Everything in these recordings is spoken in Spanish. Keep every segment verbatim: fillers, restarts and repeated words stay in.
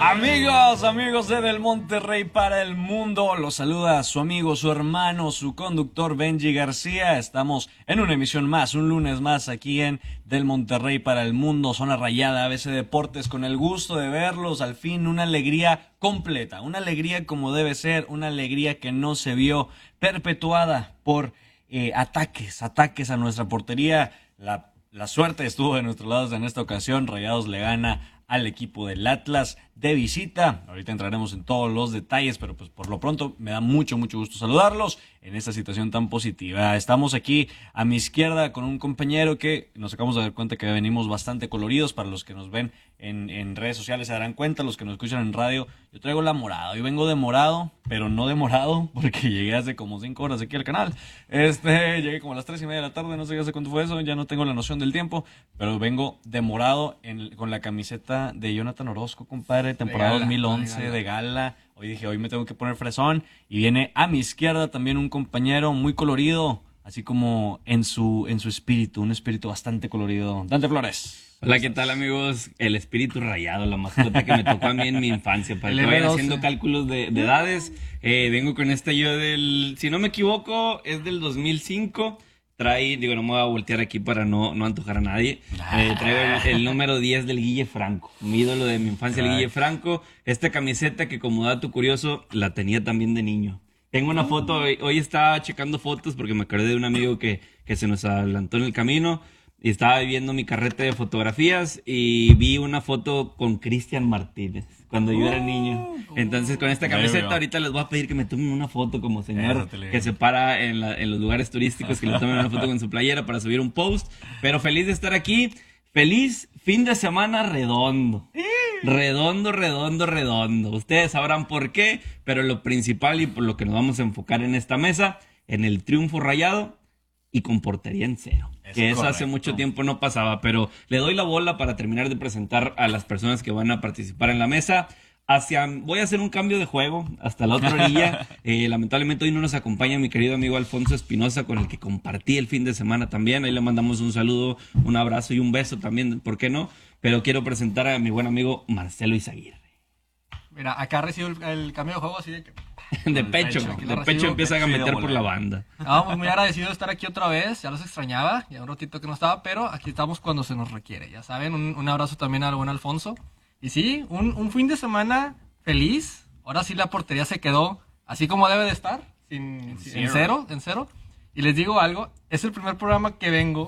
Amigos, amigos de Del Monterrey para el mundo, los saluda su amigo, su hermano, su conductor Benji García. Estamos en una emisión más, un lunes más aquí en Del Monterrey para el mundo, Zona Rayada, A B C Deportes, con el gusto de verlos, al fin una alegría completa, una alegría como debe ser, una alegría que no se vio perpetuada por eh, ataques, ataques a nuestra portería. La, la suerte estuvo de nuestros lados en esta ocasión, Rayados le gana al equipo del Atlas de visita. Ahorita entraremos en todos los detalles, pero pues por lo pronto me da mucho, mucho gusto saludarlos en esta situación tan positiva. Estamos aquí a mi izquierda con un compañero que nos acabamos de dar cuenta que venimos bastante coloridos. Para los que nos ven en, en redes sociales se darán cuenta, los que nos escuchan en radio, yo traigo la morada. Yo vengo de morado, pero no de morado, porque llegué hace como cinco horas aquí al canal. Este, llegué como a las tres y media de la tarde, no sé hace cuánto fue eso, ya no tengo la noción del tiempo, pero vengo de morado en, con la camiseta de Jonathan Orozco, compadre, temporada de gala, dos mil once, de gala. de gala. Hoy dije, hoy me tengo que poner fresón. Y viene a mi izquierda también un compañero muy colorido, así como en su, en su espíritu, un espíritu bastante colorido. Dante Flores. Hola, ¿qué tal, amigos? El espíritu rayado, la mascota que me tocó a mí en mi infancia. Para que vayan haciendo cálculos de, de edades. Eh, vengo con este yo del, si no me equivoco, es del dos mil cinco. Trae, digo, no me voy a voltear aquí para no, no antojar a nadie. Eh, traigo el, el número diez del Guille Franco, mi ídolo de mi infancia, el Guille Franco. Esta camiseta que, como dato curioso, la tenía también de niño. Tengo una foto, hoy, hoy estaba checando fotos porque me acordé de un amigo que, que se nos adelantó en el camino. Y estaba viendo mi carrete de fotografías y vi una foto con Cristian Martínez cuando yo era niño. Entonces, con esta camiseta ahorita les voy a pedir que me tomen una foto como señor que se para en, la, en los lugares turísticos, que le tomen una foto con su playera para subir un post. Pero feliz de estar aquí. Feliz fin de semana redondo. Redondo, redondo, redondo. Ustedes sabrán por qué, pero lo principal y por lo que nos vamos a enfocar en esta mesa, en el triunfo rayado y con portería en cero. Es que eso correcto. Hace mucho tiempo no pasaba, pero le doy la bola para terminar de presentar a las personas que van a participar en la mesa. Hacia, voy a hacer un cambio de juego hasta la otra orilla. eh, lamentablemente hoy no nos acompaña mi querido amigo Alfonso Espinosa, con el que compartí el fin de semana también. Ahí le mandamos un saludo, un abrazo y un beso también, ¿por qué no? Pero quiero presentar a mi buen amigo Marcelo Izaguirre. Mira, acá recibo el, el cambio de juego así de que... de pecho, pecho de pecho empieza a meter por la banda. No, pues muy agradecido de estar aquí otra vez, ya los extrañaba, ya un ratito que no estaba, pero aquí estamos cuando se nos requiere, ya saben, un, un abrazo también al buen Alfonso. Y sí, un, un fin de semana feliz, ahora sí la portería se quedó así como debe de estar, sin, en, sin, en cero, en cero. Y les digo algo, es el primer programa que vengo,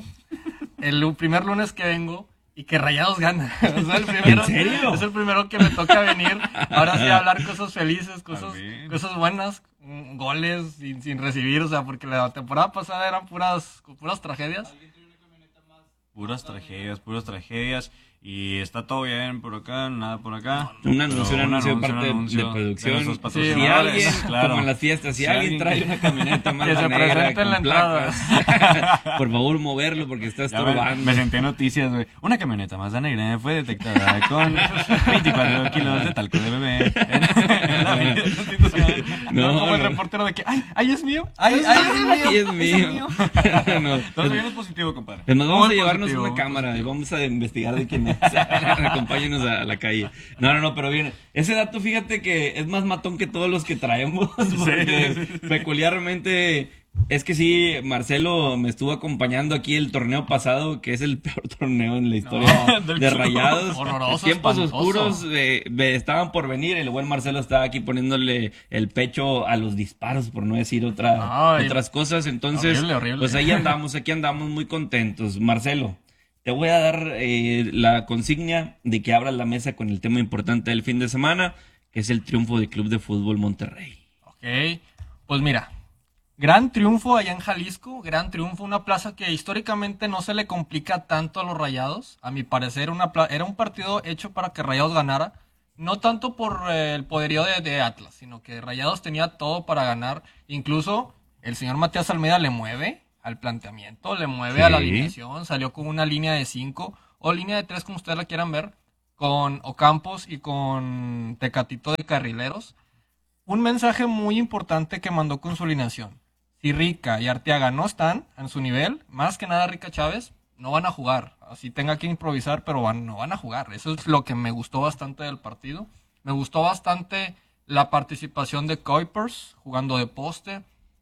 el primer lunes que vengo, y que Rayados gana. O sea, el primero, ¿en serio? Es el primero que me toca venir. Ahora sí a hablar cosas felices, cosas, cosas buenas, goles sin, sin recibir. O sea, porque la temporada pasada eran puras, puras tragedias. Puras tragedias, puras tragedias. Y está todo bien por acá, nada por acá. Un anuncio, un anuncio de parte de producción. De sí, si alguien, claro, como en las fiestas, si, si alguien trae una camioneta más que se presente en la entrada. Por favor, moverlo porque está estorbando. Me, me senté noticias, güey. Una camioneta más negra fue detectada con veinticuatro kilos de talco de bebé. No, no, como el reportero de que, ay, ay, es mío. Ay, ay, es mío. Es mío. Entonces bien es positivo, compadre. Pues nos vamos a llevarnos una cámara y vamos a investigar de quién es. Acompáñenos a la calle. No, no, no, pero bien. Ese dato, fíjate que es más matón que todos los que traemos. Porque sí. Peculiarmente, es que sí, Marcelo me estuvo acompañando aquí el torneo pasado, que es el peor torneo en la historia no, de Rayados. Horroroso, tiempos oscuros eh, estaban por venir. El buen Marcelo estaba aquí poniéndole el pecho a los disparos, por no decir otra, Ay, otras cosas. Entonces, horrible, horrible. Pues ahí andamos, aquí andamos muy contentos. Marcelo, te voy a dar eh, la consigna de que abras la mesa con el tema importante del fin de semana, que es el triunfo del Club de Fútbol Monterrey. Ok, pues mira, gran triunfo allá en Jalisco, gran triunfo, una plaza que históricamente no se le complica tanto a los Rayados. A mi parecer una pla- era un partido hecho para que Rayados ganara, no tanto por eh, el poderío de, de Atlas, sino que Rayados tenía todo para ganar. Incluso el señor Matías Almeida le mueve al planteamiento, le mueve sí. a la alineación, salió con una línea de cinco o línea de tres, como ustedes la quieran ver, con Ocampos y con Tecatito de carrileros. Un mensaje muy importante que mandó con su alineación: si Rica y Arteaga no están en su nivel, más que nada Rica Chávez, no van a jugar. Así tenga que improvisar, pero van, no van a jugar. Eso es lo que me gustó bastante del partido. Me gustó bastante la participación de Kuipers jugando de poste.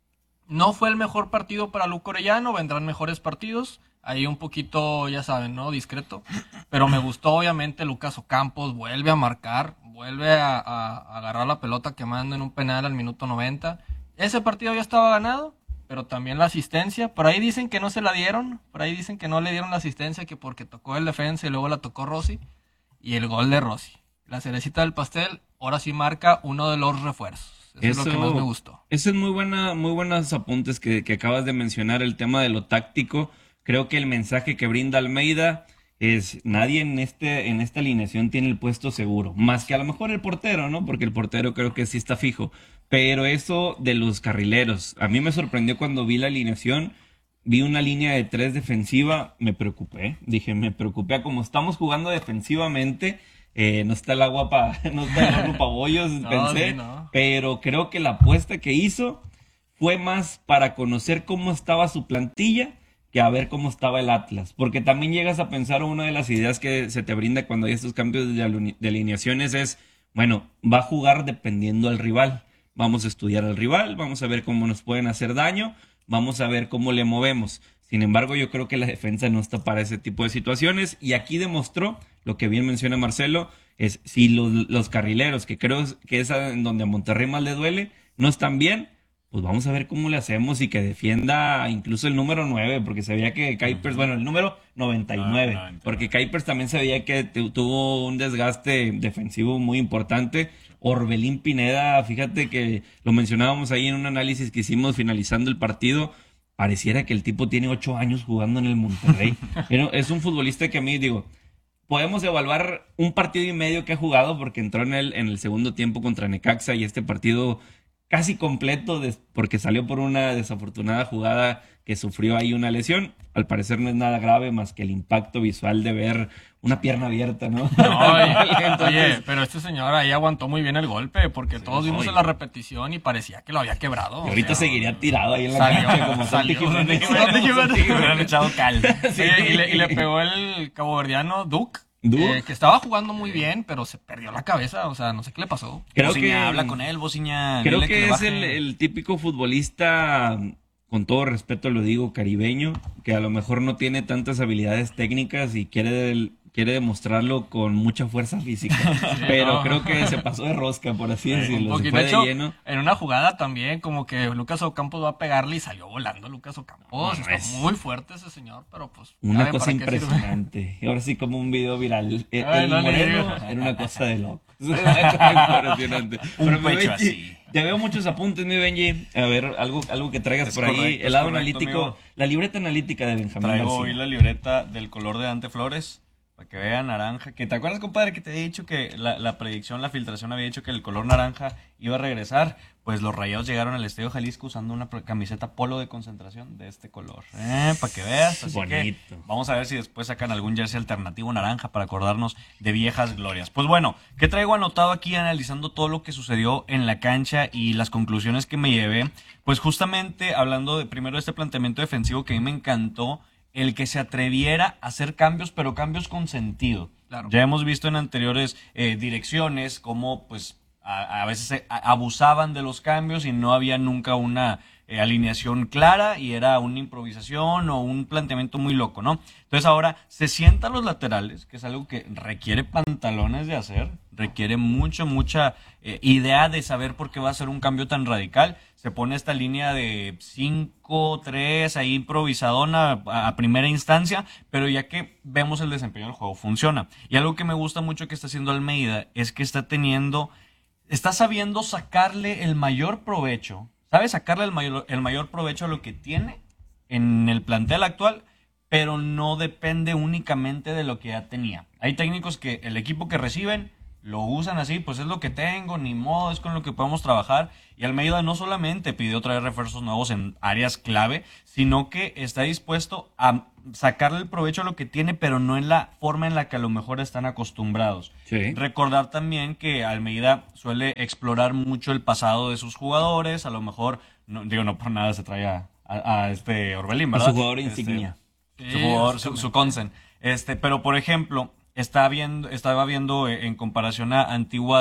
No fue el mejor partido para Luco Orellano, vendrán mejores partidos. Ahí un poquito, ya saben, ¿no? Discreto. Pero me gustó, obviamente, Lucas Ocampos. Vuelve a marcar, vuelve a, a, a agarrar la pelota quemando en un penal al minuto noventa. Ese partido ya estaba ganado, pero también la asistencia. Por ahí dicen que no se la dieron. Por ahí dicen que no le dieron la asistencia, que porque tocó el defensa y luego la tocó Rossi. Y el gol de Rossi. La cerecita del pastel, ahora sí marca uno de los refuerzos. Eso, eso es lo que más me gustó. Eso es muy buena, muy buenos apuntes que, que acabas de mencionar, el tema de lo táctico. Creo que el mensaje que brinda Almeida es: nadie en este en esta alineación tiene el puesto seguro, más que a lo mejor el portero, ¿no? Porque el portero creo que sí está fijo. Pero eso de los carrileros, a mí me sorprendió cuando vi la alineación, vi una línea de tres defensiva, me preocupé. Dije, me preocupé a cómo estamos jugando defensivamente. Eh, no está el agua para, no está el horno para bollos, no, pensé, sí, no. Pero creo que la apuesta que hizo fue más para conocer cómo estaba su plantilla que a ver cómo estaba el Atlas, porque también llegas a pensar, una de las ideas que se te brinda cuando hay estos cambios de, de alineaciones es, bueno, va a jugar dependiendo del rival, vamos a estudiar al rival, vamos a ver cómo nos pueden hacer daño, vamos a ver cómo le movemos. Sin embargo, yo creo que la defensa no está para ese tipo de situaciones, y aquí demostró lo que bien menciona Marcelo, es si los, los carrileros, que creo que es en donde a Monterrey más le duele, no están bien, pues vamos a ver cómo le hacemos y que defienda incluso el número nueve, porque se veía que Kuipers, bueno, el número noventa y nueve, no, no, porque Kuipers también se veía que tuvo un desgaste defensivo muy importante. Orbelín Pineda, fíjate que lo mencionábamos ahí en un análisis que hicimos finalizando el partido, pareciera que el tipo tiene ocho años jugando en el Monterrey. Pero es un futbolista que a mí, digo, podemos evaluar un partido y medio que ha jugado, porque entró en el, en el segundo tiempo contra Necaxa, y este partido casi completo de, porque salió por una desafortunada jugada que sufrió ahí una lesión. Al parecer no es nada grave más que el impacto visual de ver una pierna abierta, ¿no? No, oye, Entonces, oye, pero este señor ahí aguantó muy bien el golpe, porque sí, todos vimos oye. en la repetición y parecía que lo había quebrado. Y ahorita o sea, seguiría tirado ahí en la salió, cancha como salió, Santi Jiménez. Hubieran echado cal. Sí, y, le, y le pegó el caboverdiano Duke. Eh, que estaba jugando muy bien, pero se perdió la cabeza, o sea, no sé qué le pasó. Creo Bociña, que habla con él, Bociña. Creo que, que es el, el típico futbolista, con todo respeto lo digo, caribeño, que a lo mejor no tiene tantas habilidades técnicas y quiere del, quiere demostrarlo con mucha fuerza física. Sí, pero no. creo que se pasó de rosca, por así sí, decirlo. Se fue de, de hecho, lleno. En una jugada también, como que Lucas Ocampos va a pegarle y salió volando Lucas Ocampos. No, Está es... muy fuerte ese señor, pero pues... Una cosa impresionante. Y ahora sí, como un video viral. El, Ay, el no, Moreno era una cosa de loco. Impresionante. Un pero pecho Benji, así. Te veo muchos apuntes, mi Benji. A ver, algo, algo que traigas es por correcto, ahí. El lado analítico, amigo. La libreta analítica de Benjamín Traigo García. hoy la libreta del color de Dante Flores. Para que vean naranja. Que ¿te acuerdas, compadre, que te he dicho que la, la predicción, la filtración había dicho que el color naranja iba a regresar? Pues los Rayados llegaron al Estadio Jalisco usando una camiseta polo de concentración de este color. Eh, para que veas. Así Bonito. Que vamos a ver si después sacan algún jersey alternativo naranja para acordarnos de viejas glorias. Pues bueno, ¿qué traigo anotado aquí analizando todo lo que sucedió en la cancha y las conclusiones que me llevé? Pues justamente hablando de primero de este planteamiento defensivo que a mí me encantó, el que se atreviera a hacer cambios, pero cambios con sentido. Claro. Ya hemos visto en anteriores eh, direcciones cómo pues a, a veces se, a, abusaban de los cambios y no había nunca una eh, alineación clara y era una improvisación o un planteamiento muy loco, ¿no? Entonces ahora se sientan los laterales, que es algo que requiere pantalones de hacer, requiere mucho, mucha eh, idea de saber por qué va a ser un cambio tan radical. Se pone esta línea de cinco tres ahí improvisadona a, a primera instancia, pero ya que vemos el desempeño del juego funciona. Y algo que me gusta mucho que está haciendo Almeida es que está teniendo, está sabiendo sacarle el mayor provecho, sabe sacarle el mayor, el mayor provecho a lo que tiene en el plantel actual, pero no depende únicamente de lo que ya tenía. Hay técnicos que el equipo que reciben lo usan así, pues es lo que tengo, ni modo, es con lo que podemos trabajar. Y Almeida no solamente pidió traer refuerzos nuevos en áreas clave, sino que está dispuesto a sacarle el provecho a lo que tiene, pero no en la forma en la que a lo mejor están acostumbrados. Sí. Recordar también que Almeida suele explorar mucho el pasado de sus jugadores, a lo mejor, no, digo, no por nada se trae a, a, a este Orbelín, ¿verdad? A su jugador insignia. Este, su jugador, su, su consen. Este, pero por ejemplo, está viendo, estaba viendo en comparación a antiguas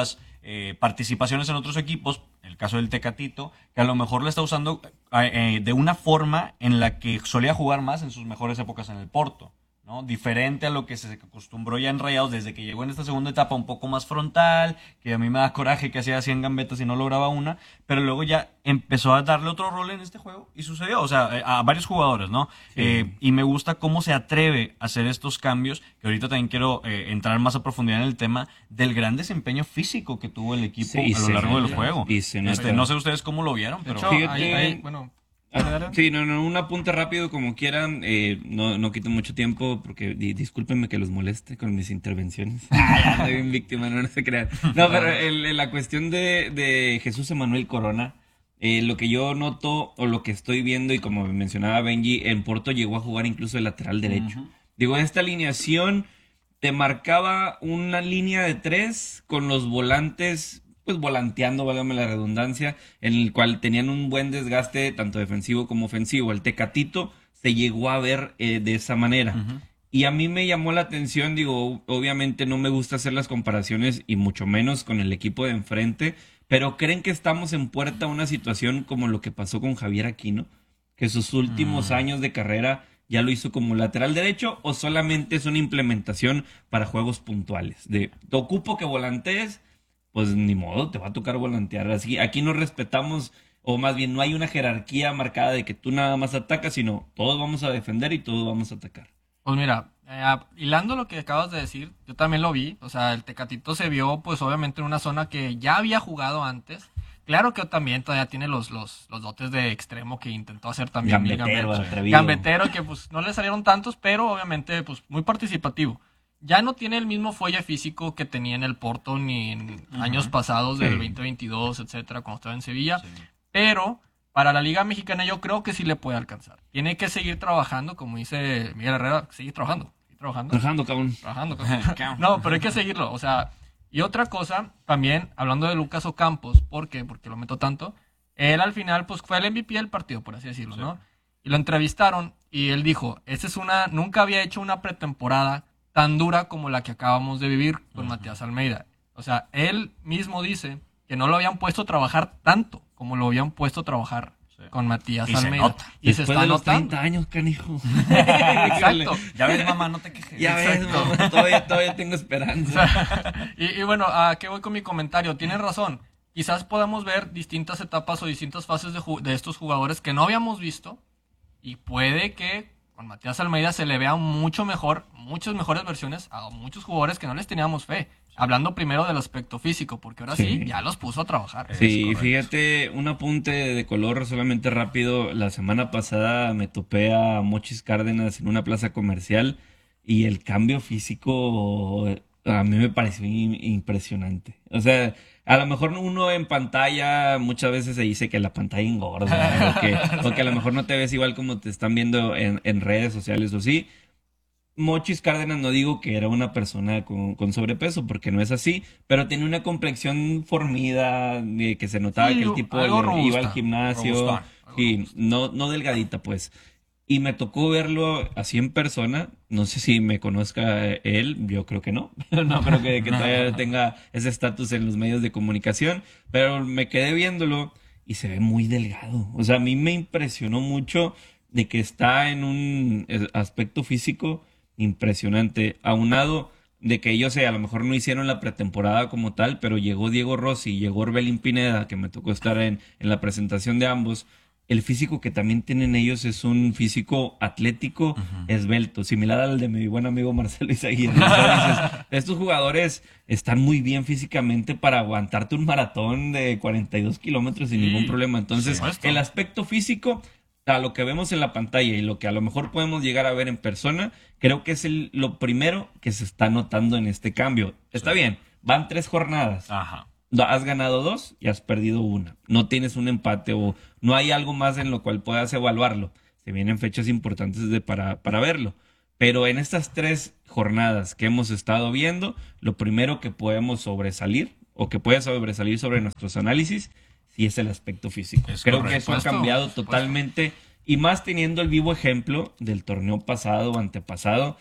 eh, participaciones en otros equipos, el caso del Tecatito, que a lo mejor la está usando eh, de una forma en la que solía jugar más en sus mejores épocas en el Porto, ¿no? Diferente a lo que se acostumbró ya en Rayados desde que llegó en esta segunda etapa, un poco más frontal, que a mí me da coraje que hacía cien gambetas y no lograba una, pero luego ya empezó a darle otro rol en este juego y sucedió, o sea, a varios jugadores, ¿no? Sí. Eh, y me gusta cómo se atreve a hacer estos cambios, que ahorita también quiero eh, entrar más a profundidad en el tema del gran desempeño físico que tuvo el equipo sí, a lo largo del juego. Y se este, no sé ustedes cómo lo vieron, pero... De hecho, Fíjate, ahí, ahí, bueno... Ah, sí, no, no, un apunte rápido como quieran, eh, no, no quito mucho tiempo porque di, discúlpenme que los moleste con mis intervenciones. Ah, soy bien víctima, no, no se crean. No, pero el, el, la cuestión de, de Jesús Emanuel Corona, eh, lo que yo noto o lo que estoy viendo y como mencionaba Benji, en Porto llegó a jugar incluso el lateral derecho. Uh-huh. Digo, esta alineación te marcaba una línea de tres con los volantes pues volanteando, válgame la redundancia, en el cual tenían un buen desgaste tanto defensivo como ofensivo. El Tecatito se llegó a ver eh, de esa manera. Uh-huh. Y a mí me llamó la atención, digo, obviamente no me gusta hacer las comparaciones y mucho menos con el equipo de enfrente, pero ¿creen que estamos en puerta a una situación como lo que pasó con Javier Aquino? Que sus últimos uh-huh. años de carrera ya lo hizo como lateral derecho, o solamente es una implementación para juegos puntuales. De, te ocupo que volantees, pues ni modo, te va a tocar volantear. Así, aquí no respetamos, o más bien no hay una jerarquía marcada de que tú nada más atacas, sino todos vamos a defender y todos vamos a atacar. Pues mira, eh, hilando lo que acabas de decir, yo también lo vi. O sea, el Tecatito se vio, pues obviamente en una zona que ya había jugado antes. Claro que también todavía tiene los, los, los dotes de extremo que intentó hacer también. Gambetero, atrevido. Gambetero, que pues no le salieron tantos, pero obviamente pues muy participativo. Ya no tiene el mismo fuelle físico que tenía en el Porto ni en uh-huh. años pasados del sí. veinte veintidós, etcétera, cuando estaba en Sevilla. Sí. Pero para la Liga Mexicana yo creo que sí le puede alcanzar. Tiene que seguir trabajando, como dice Miguel Herrera, seguir trabajando. Seguir trabajando, trabajando, cabrón. Trabajando, cabrón. No, pero hay que seguirlo. O sea, y otra cosa, también, hablando de Lucas Ocampos, ¿por qué? Porque lo meto tanto. Él al final, pues fue el M V P del partido, por así decirlo, sí. ¿no? Y lo entrevistaron y él dijo, esta es una, nunca había hecho una pretemporada tan dura como la que acabamos de vivir con uh-huh. Matías Almeida. O sea, él mismo dice que no lo habían puesto a trabajar tanto como lo habían puesto a trabajar sí. con Matías y Almeida. Se nota. Y Después se está de los notando. treinta años, canijo. Exacto. Ya ves, mamá, no te quejes. Ya ves, mamá, todavía, todavía tengo esperanza. y, y bueno, ¿a qué voy con mi comentario? Tienen razón. Quizás podamos ver distintas etapas o distintas fases de, ju- de estos jugadores que no habíamos visto y puede que con Matías Almeida se le vea mucho mejor, muchas mejores versiones a muchos jugadores que no les teníamos fe. Hablando primero del aspecto físico, porque ahora sí, sí ya los puso a trabajar. Sí, fíjate, un apunte de color solamente rápido. La semana pasada me topé a Mochis Cárdenas en una plaza comercial y el cambio físico a mí me pareció impresionante. O sea, a lo mejor uno en pantalla muchas veces se dice que la pantalla engorda, o, que, o que a lo mejor no te ves igual como te están viendo en, en redes sociales o sí. Mochis Cárdenas no digo que era una persona con, con sobrepeso, porque no es así, pero tenía una complexión formida, eh, que se notaba sí, que el tipo robusta, iba al gimnasio, robusta, y no, no delgadita pues. Y me tocó verlo así en persona. No sé si me conozca él, yo creo que no. No creo que, que todavía tenga ese estatus en los medios de comunicación. Pero me quedé viéndolo y se ve muy delgado. O sea, a mí me impresionó mucho de que está en un aspecto físico impresionante. Aunado de que ellos eh, a lo mejor no hicieron la pretemporada como tal, pero llegó Diego Rossi, llegó Orbelín Pineda, que me tocó estar en, en la presentación de ambos. El físico que también tienen ellos es un físico atlético, uh-huh. esbelto, similar al de mi buen amigo Marcelo Izaguirre. Entonces, estos jugadores están muy bien físicamente para aguantarte un maratón de cuarenta y dos kilómetros sin sí, ningún problema. Entonces, sí, el aspecto físico, a lo que vemos en la pantalla y lo que a lo mejor podemos llegar a ver en persona, creo que es el, lo primero que se está notando en este cambio. Está sí. bien, van tres jornadas. Ajá. Has ganado dos y has perdido una. No tienes un empate o no hay algo más en lo cual puedas evaluarlo. Se vienen fechas importantes de, para, para verlo. Pero en estas tres jornadas que hemos estado viendo, lo primero que podemos sobresalir o que puede sobresalir sobre nuestros análisis, sí es el aspecto físico. Es Creo correcto. que eso ha cambiado totalmente y más teniendo el vivo ejemplo del torneo pasado o antepasado,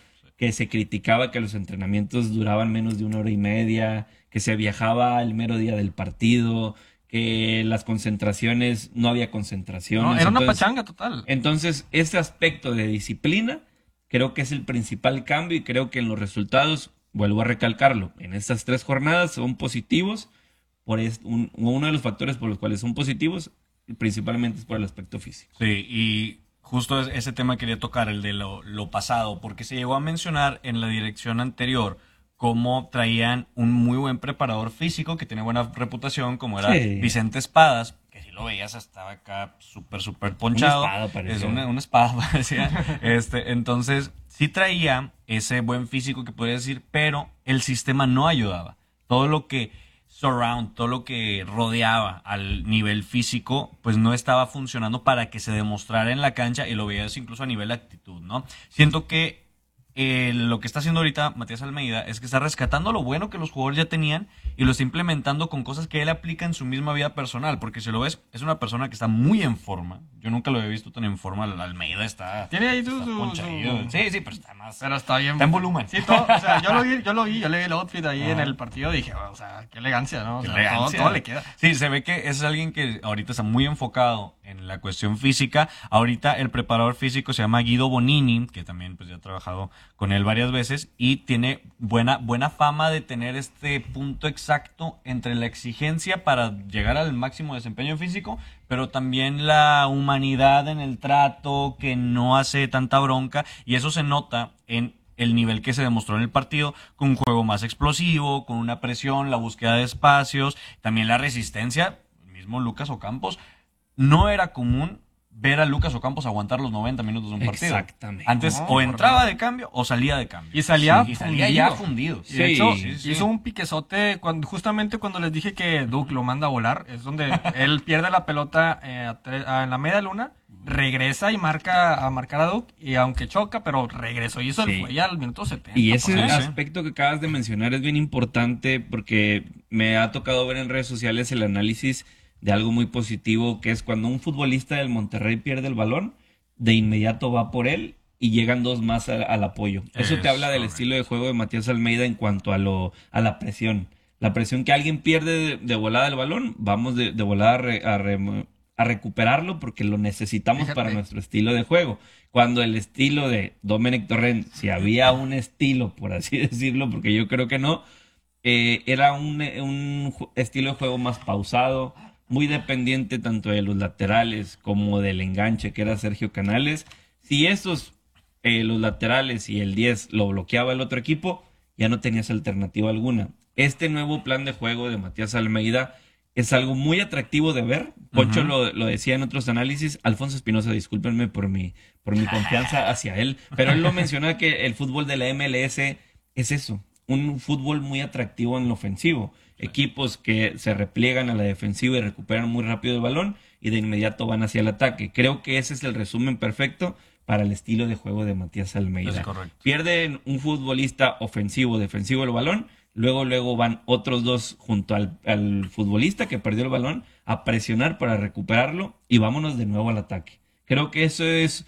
que se criticaba que los entrenamientos duraban menos de una hora y media, que se viajaba el mero día del partido, que las concentraciones, no había concentraciones. No, era una entonces, pachanga total. Entonces, ese aspecto de disciplina creo que es el principal cambio y creo que en los resultados, vuelvo a recalcarlo, en estas tres jornadas son positivos, por est- un- uno de los factores por los cuales son positivos, principalmente es por el aspecto físico. Sí, y justo es- ese tema quería tocar, el de lo, lo pasado, porque se llegó a mencionar en la dirección anterior cómo traían un muy buen preparador físico que tiene buena reputación, como era Sí. Vicente Espadas, que si lo veías estaba acá súper, súper ponchado. Una espada parecía. Es una, una espada parecía. este, entonces, sí traía ese buen físico que podría decir, pero el sistema no ayudaba. Todo lo que surround, todo lo que rodeaba al nivel físico, pues no estaba funcionando para que se demostrara en la cancha y lo veías incluso a nivel de actitud, ¿no? Siento que eh, lo que está haciendo ahorita Matías Almeida es que está rescatando lo bueno que los jugadores ya tenían y lo está implementando con cosas que él aplica en su misma vida personal, porque si lo ves, es una persona que está muy en forma. Yo nunca lo había visto tan en forma. Almeida está, Tiene ahí su- está su- ponchadillo. su- Sí, sí, pero está más... Pero está bien. Está en volumen. Sí, todo, o sea, yo lo vi, yo lo vi, yo le vi el outfit ahí en Ajá. el partido, dije, o sea, qué elegancia, ¿no? O Qué sea, elegancia. Todo, todo le queda. Sí, se ve que es alguien que ahorita está muy enfocado en la cuestión física. Ahorita el preparador físico se llama Guido Bonini, que también pues ya he trabajado con él varias veces y tiene buena, buena fama de tener este punto exacto entre la exigencia para llegar al máximo desempeño físico, pero también la humanidad en el trato, que no hace tanta bronca, y eso se nota en el nivel que se demostró en el partido, con un juego más explosivo, con una presión, la búsqueda de espacios, también la resistencia. El mismo Lucas Ocampos, no era común ver a Lucas Ocampos aguantar los noventa minutos de un partido. Exactamente. Antes No, o por entraba nada. de cambio o salía de cambio. Y salía Sí, y salía ya fundido. fundido. Y de Sí, hecho, sí, sí. hizo un piquezote cuando, justamente cuando les dije que Duke lo manda a volar. Es donde él pierde la pelota eh, a tre- a- en la media luna, regresa y marca a marcar a Duke. Y aunque choca, pero regresó y hizo Sí. el fue ya al minuto setenta. Y ese Sí, sí. aspecto que acabas de mencionar es bien importante porque me ha tocado ver en redes sociales el análisis de algo muy positivo, que es cuando un futbolista del Monterrey pierde el balón, de inmediato va por él y llegan dos más a- al apoyo. Eso te Es habla del correcto. estilo de juego de Matías Almeida en cuanto a lo a la presión. La presión que alguien pierde de, de volada el balón, vamos de, de volada a, re- a re- a recuperarlo porque lo necesitamos Fíjate. para nuestro estilo de juego. Cuando el estilo de Domenech Torrent, si había un estilo, por así decirlo, porque yo creo que no, eh, era un, un ju- estilo de juego más pausado, muy dependiente tanto de los laterales como del enganche que era Sergio Canales. Si esos, eh, los laterales y el diez lo bloqueaba el otro equipo, ya no tenías alternativa alguna. Este nuevo plan de juego de Matías Almeida es algo muy atractivo de ver. Poncho Ujú. lo, lo decía en otros análisis. Alfonso Espinosa, discúlpenme por mi, por mi confianza hacia él, pero él lo menciona que el fútbol de la M L S es eso, un fútbol muy atractivo en lo ofensivo. Equipos que se repliegan a la defensiva y recuperan muy rápido el balón y de inmediato van hacia el ataque. Creo que ese es el resumen perfecto para el estilo de juego de Matías Almeida. Es correcto. Pierden un futbolista ofensivo, defensivo el balón, luego luego van otros dos junto al, al futbolista que perdió el balón a presionar para recuperarlo y vámonos de nuevo al ataque. Creo que eso es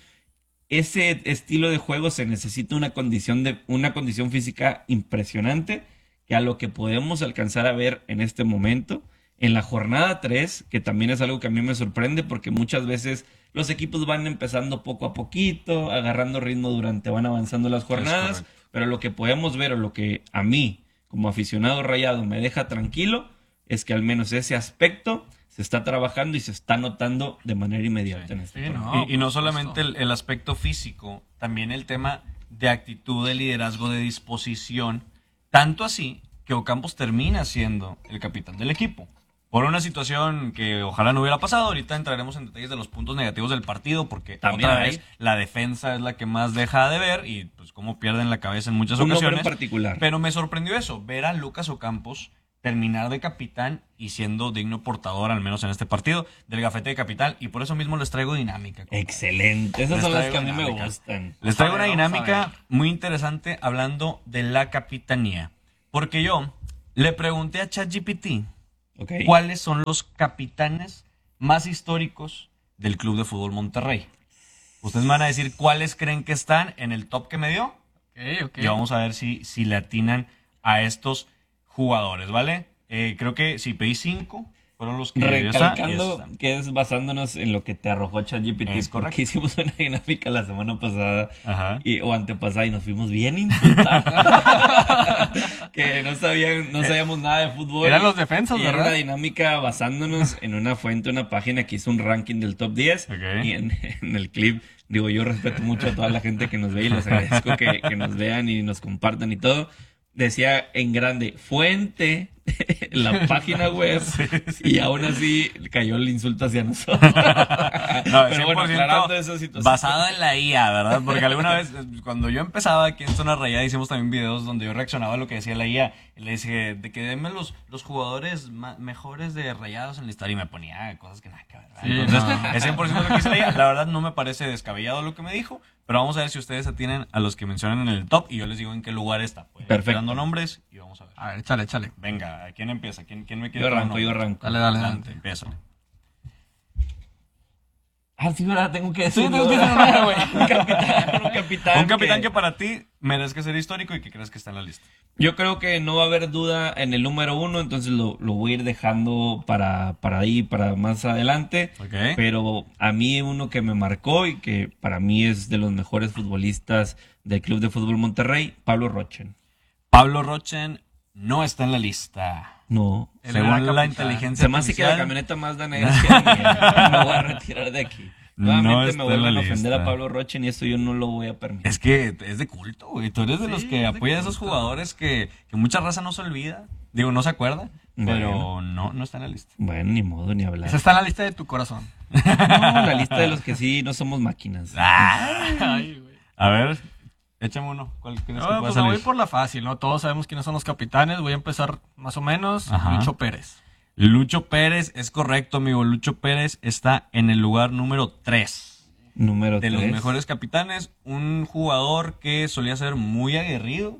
ese estilo de juego se necesita una condición de una condición física impresionante que a lo que podemos alcanzar a ver en este momento en la jornada tres, que también es algo que a mí me sorprende porque muchas veces los equipos van empezando poco a poquito, agarrando ritmo durante van avanzando las jornadas, correcto. pero lo que podemos ver o lo que a mí como aficionado rayado me deja tranquilo es que al menos ese aspecto se está trabajando y se está notando de manera inmediata Sí. en este Sí, torneo. no. y, y no por solamente supuesto. el, el aspecto físico, también el tema de actitud, de liderazgo, de disposición. Tanto así que Ocampos termina siendo el capitán del equipo. Por una situación que ojalá no hubiera pasado. Ahorita entraremos en detalles de los puntos negativos del partido, porque También otra hay. vez la defensa es la que más deja de ver y pues cómo pierden la cabeza en muchas Un hombre ocasiones. en particular. Pero me sorprendió eso, ver a Lucas Ocampos terminar de capitán y siendo digno portador, al menos en este partido, del gafete de capitán. Y por eso mismo les traigo dinámica. compadre. Excelente. Esas Les son las traigo que a mí me dinámica. gustan. Les traigo A una ver, vamos a dinámica ver. muy interesante hablando de la capitanía. Porque yo le pregunté a ChatGPT Ok. cuáles son los capitanes más históricos del Club de Fútbol Monterrey. Ustedes me van a decir cuáles creen que están en el top que me dio. Okay, okay. Y vamos a ver si, si le atinan a estos jugadores, ¿vale? Eh, creo que si pedí cinco, fueron los que... Recalcando esa, que es basándonos en lo que te arrojó ChatGPT, es porque hicimos una dinámica la semana pasada y, o antepasada y nos fuimos bien insultados. Que no, sabían, no sabíamos nada de fútbol. Eran los defensas, y ¿verdad? Era una dinámica basándonos en una fuente, una página que hizo un ranking del top diez. Okay. Y en, en el clip, digo, yo respeto mucho a toda la gente que nos ve y les agradezco que, que nos vean y nos compartan y todo. Decía en grande, fuente, la página web, sí, sí. Y aún así cayó el insulto hacia nosotros. No, pero bueno, aclarando esa situación. Basado en la I A, ¿verdad? Porque alguna vez, cuando yo empezaba aquí en Zona Rayada, hicimos también videos donde yo reaccionaba a lo que decía la I A. Y le dije, de que denme los, los jugadores mejores de Rayados en la historia. Y me ponía cosas que nada que ver. Sí, entonces, no. es cien por ciento lo que dice la I A. La verdad no me parece descabellado lo que me dijo. Pero vamos a ver si ustedes atienen a los que mencionan en el top y yo les digo en qué lugar está. Pues, perfecto. Dando nombres y vamos a ver. A ver, échale, échale. Venga, ¿quién empieza? ¿Quién, quién me quiere? Yo arranco, yo arranco. Dale, dale, dale. Empieza. Ah, sí, ¿verdad? Tengo que decir. Sí, tengo que decir un güey. Un capitán, un capitán. Un capitán que... que para ti merezca ser histórico y que creas que está en la lista. Yo creo que no va a haber duda en el número uno, entonces lo, lo voy a ir dejando para, para ahí, para más adelante. Okay. Pero a mí uno que me marcó y que para mí es de los mejores futbolistas del Club de Fútbol Monterrey, Pablo Rochen. Pablo Rochen no está en la lista. No. Según la inteligencia Se me hace que la camioneta Mazda negra sea mía. Me voy a retirar de aquí. Nuevamente no me vuelven a ofender lista. a Pablo Rochen y eso yo no lo voy a permitir. Es que es de culto, güey. Tú eres de sí, los que apoya a esos jugadores que, que mucha raza no se olvida. Digo, no se acuerda, bueno. Pero no, no está en la lista. Bueno, ni modo, ni hablar. Esa está en la lista de tu corazón. No, la lista de los que sí no somos máquinas. Ay, güey. A ver, échame uno. ¿Cuál crees no, que pueda pues salir? me voy por la fácil, ¿no? Todos sabemos quiénes son los capitanes. Voy a empezar más o menos. Ajá. Lucho Pérez. Lucho Pérez, es correcto, amigo. Lucho Pérez está en el lugar número tres. Número de tres. los mejores capitanes, un jugador que solía ser muy aguerrido,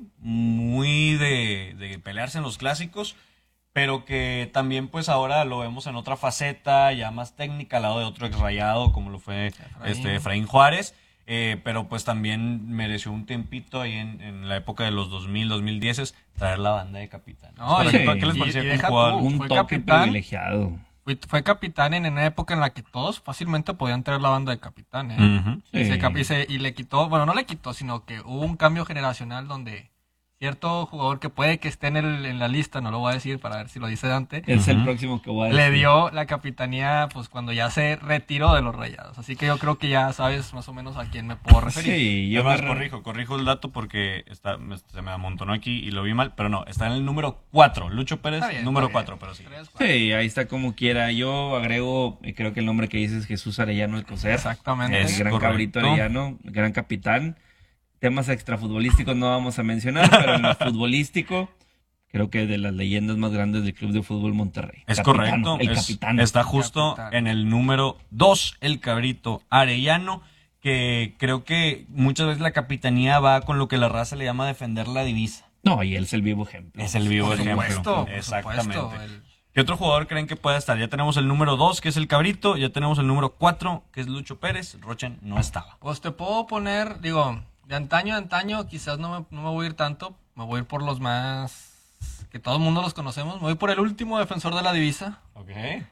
muy de, de pelearse en los clásicos, pero que también pues ahora lo vemos en otra faceta, ya más técnica, al lado de otro exrayado como lo fue Efraín, este, Efraín Juárez, eh, pero pues también mereció un tiempito ahí en, en la época de los dos mil, dos mil diez traer la banda de capitanes. No, ¿Qué, sí. ¿Qué les parecía Y- y que un deja jugador? tú. Un Fue toque capitán. privilegiado. Fue, fue capitán en una época en la que todos fácilmente podían tener la banda de capitán, ¿eh? Ujú. Y, Sí. se cap- y, se- y le quitó, bueno, no le quitó, sino que hubo un cambio generacional donde cierto jugador que puede que esté en, el, en la lista, no lo voy a decir para ver si lo dice Dante, Es el Ujú. próximo que voy a decir. le dio la capitanía pues cuando ya se retiró de los Rayados. Así que yo creo que ya sabes más o menos a quién me puedo referir. Sí, yo Yo más me- corrijo, corrijo el dato porque está, me- se me amontonó aquí y lo vi mal, pero no, está en el número cuatro. Lucho Pérez, Está bien, número está cuatro, bien. pero sí. Tres, cuatro. Sí, ahí está como quiera. Yo agrego, eh, creo que el nombre que dices es Jesús Arellano Alcocer. Exactamente. El Es gran correcto. cabrito Arellano, el gran capitán. Temas extrafutbolísticos no vamos a mencionar, pero en lo futbolístico, creo que de las leyendas más grandes del Club de Fútbol Monterrey. Es Capitano, correcto. El es- capitán. Está justo Capitán. en el número dos, el cabrito Arellano, que creo que muchas veces la capitanía va con lo que la raza le llama defender la divisa. No, y él es el vivo ejemplo. Es el vivo Por ejemplo. supuesto, por Exactamente. supuesto, el- ¿Qué otro jugador creen que pueda estar? Ya tenemos el número dos, que es el cabrito, ya tenemos el número cuatro, que es Lucho Pérez. Rochen no estaba. Pues te puedo poner, digo, de antaño a antaño, quizás no me, no me voy a ir tanto, me voy a ir por los más que todo el mundo los conocemos, me voy por el último defensor de la divisa, Ok.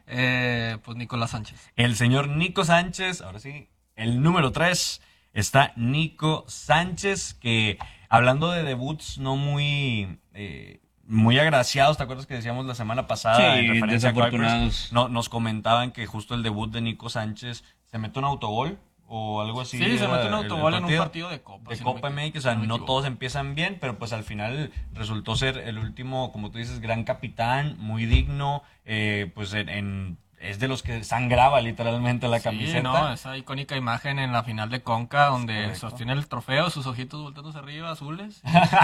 eh, pues Nicolás Sánchez. El señor Nico Sánchez, ahora sí, el número tres está Nico Sánchez, que hablando de debuts no muy eh, muy agraciados, ¿te acuerdas que decíamos la semana pasada? Sí, en referencia a desafortunados. Vipers? No, nos comentaban que justo el debut de Nico Sánchez se mete un autogol o algo así. Sí, se era mete un el- el autogol en un partido de Copa. de si no Copa me M X, o equivoco, sea, si no me no equivoco. todos empiezan bien, pero pues al final resultó ser el último, como tú dices, gran capitán, muy digno, eh, pues en, en- es de los que sangraba literalmente la Sí, camiseta. no, esa icónica imagen en la final de Conca donde correcto. sostiene el trofeo, sus ojitos volteándose arriba, azules.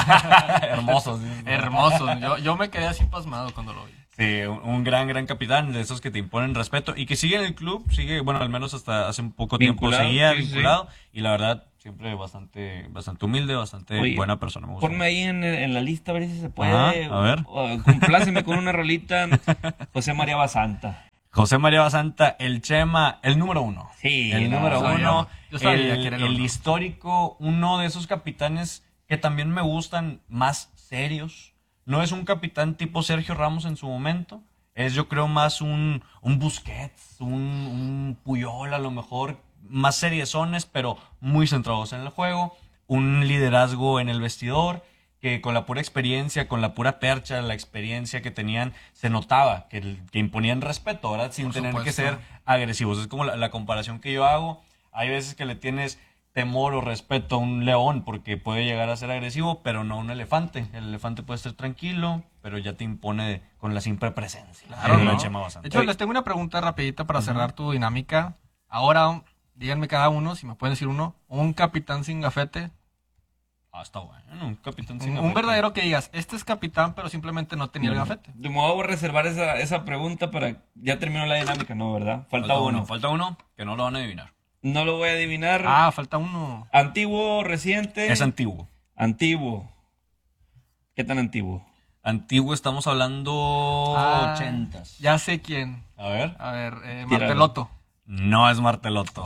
Hermosos. Hermoso. Yo, yo me quedé así pasmado cuando lo vi. Sí, un, un gran, gran capitán, de esos que te imponen respeto y que sigue en el club, sigue, bueno, al menos hasta hace un poco tiempo Vinculado, seguía sí, sí. vinculado y la verdad siempre bastante, bastante humilde, bastante Oye, buena persona. Me gusta Ponme mucho. ahí en, en la lista a ver si se puede. Ajá, a ver. O- o compláceme con una rolita. José María Basanta. José María Basanta, el Chema, el número uno. Sí, el no, número sabía. uno, Yo sabía el, que era el el uno. histórico, uno de esos capitanes que también me gustan más serios. No es un capitán tipo Sergio Ramos en su momento. Es, yo creo, más un, un Busquets, un, un Puyol, a lo mejor, más seriezones, pero muy centrados en el juego. Un liderazgo en el vestidor, que con la pura experiencia, con la pura percha, la experiencia que tenían, se notaba que, que imponían respeto, ¿verdad? Sin Por tener supuesto. que ser agresivos. Es como la, la comparación que yo hago. Hay veces que le tienes temor o respeto a un león porque puede llegar a ser agresivo, pero no a un elefante. El elefante puede estar tranquilo, pero ya te impone con la simple presencia. Claro, Eh, ¿no? Chema Bazán. De hecho, les tengo una pregunta rapidita para cerrar tu dinámica. Ahora, díganme cada uno, si me pueden decir uno, un capitán sin gafete. Ah, está bueno, un capitán sin Un, un gafete. verdadero que digas, este es capitán, pero simplemente no tenía el gafete. De modo voy a reservar esa, esa pregunta para... Ya terminó la dinámica, ¿no? ¿Verdad? Falta, Falta uno. uno, falta uno que no lo van a adivinar. No lo voy a adivinar. Ah, falta uno. Antiguo, reciente. Es antiguo. Antiguo. ¿Qué tan antiguo? Antiguo, estamos hablando Ah, ochentas. Ya sé quién. A ver. A ver, eh, Tíralo. Martelotto. No es Martelotto.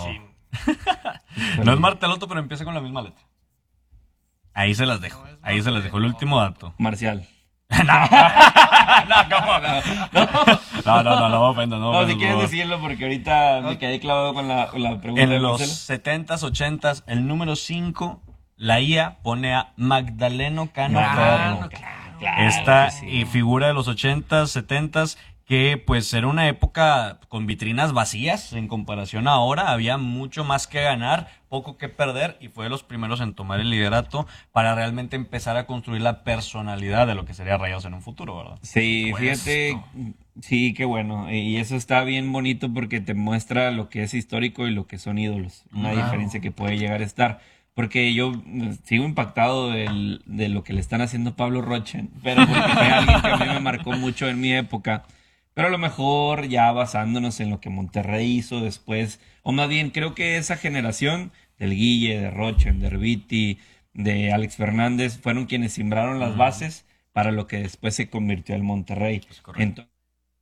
No es Martelotto, pero empieza con la misma letra. Ahí se las dejo. No es Ahí se las dejo. El último dato. Marcial. No, ¿cómo? No, no, no, no me ofendas, no me No, si ofendas, quieres no. decirlo, porque ahorita me quedé clavado con la, con la pregunta de En los Marcelo. setentas, ochentas, el número cinco, la I A pone a Magdaleno Cano No, Ferro. no, claro. Claro Esta que sí. y figura de los ochentas, setentas, que pues era una época con vitrinas vacías en comparación a ahora. Había mucho más que ganar, poco que perder, y fue de los primeros en tomar el liderato para realmente empezar a construir la personalidad de lo que sería Rayados en un futuro, ¿verdad? Sí, Por fíjate, supuesto. sí, qué bueno. Y eso está bien bonito porque te muestra lo que es histórico y lo que son ídolos. Una Claro. diferencia que puede llegar a estar. Porque yo mm, sigo impactado del- de lo que le están haciendo a Pablo Rochen, pero porque fue alguien que a mí me marcó mucho en mi época. Pero a lo mejor ya basándonos en lo que Monterrey hizo después, o más bien creo que esa generación del Guille, de Rochen, de Herbiti, de Alex Fernández, fueron quienes sembraron las bases para lo que después se convirtió en Monterrey. correcto. Entonces,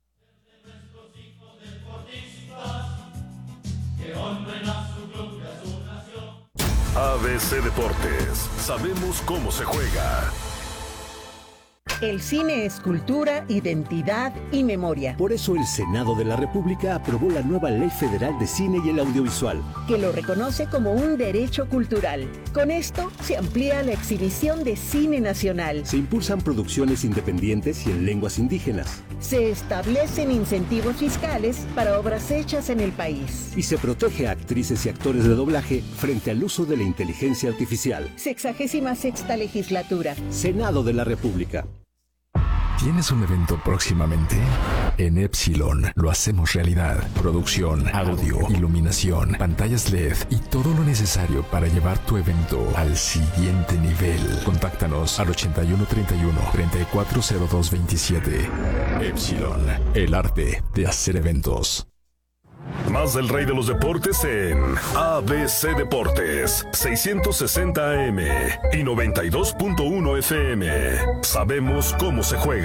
A B C Deportes. Sabemos cómo se juega. El cine es cultura, identidad y memoria, Por eso el Senado de la República aprobó la nueva Ley Federal de Cine y el Audiovisual. que lo reconoce como un derecho cultural. Con esto se amplía la exhibición de cine nacional. Se impulsan producciones independientes y en lenguas indígenas. Se establecen incentivos fiscales para obras hechas en el país. Y se protege a actrices y actores de doblaje frente al uso de la inteligencia artificial. Sexagésima sexta legislatura. Senado de la República. ¿Tienes un evento próximamente? En Epsilon lo hacemos realidad. Producción, audio, iluminación, pantallas L E D y todo lo necesario para llevar tu evento al siguiente nivel. Contáctanos al ochenta y uno treinta y uno, treinta y cuatro cero dos veintisiete. Epsilon, el arte de hacer eventos. Más del rey de los deportes en A B C Deportes, seiscientos sesenta A M y noventa y dos punto uno F M. Sabemos cómo se juega.